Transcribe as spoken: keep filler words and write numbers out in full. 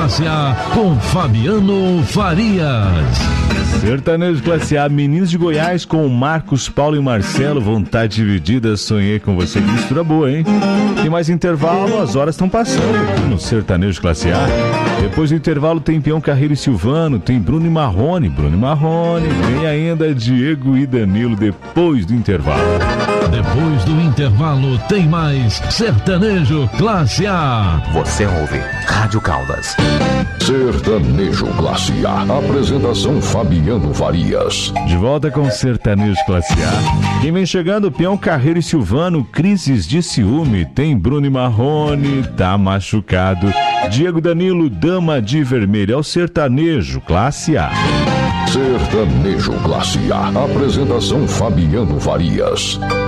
Classe A com Fabiano Farias. Sertanejo Classe A, Meninos de Goiás com Marcos, Paulo e Marcelo, Vontade Dividida, Sonhei com Você. Que mistura boa, hein? Tem mais intervalo, as horas estão passando aqui no Sertanejo Classe A. Depois do intervalo tem Peão Carreiro e Silvano, tem Bruno e Marrone, Bruno e Marrone, vem ainda Diego e Danilo depois do intervalo. Depois do intervalo tem mais Sertanejo Classe A. Você ouve Rádio Caldas. Sertanejo Classe A. Apresentação Fabiano Farias. De volta com Sertanejo Classe A. Quem vem chegando, Peão Carreiro e Silvano, Crises de Ciúme. Tem Bruno e Marrone, Tá Machucado. Diego Danilo, Dama de Vermelho. É o Sertanejo Classe A. Sertanejo Classe A. Apresentação Fabiano Farias.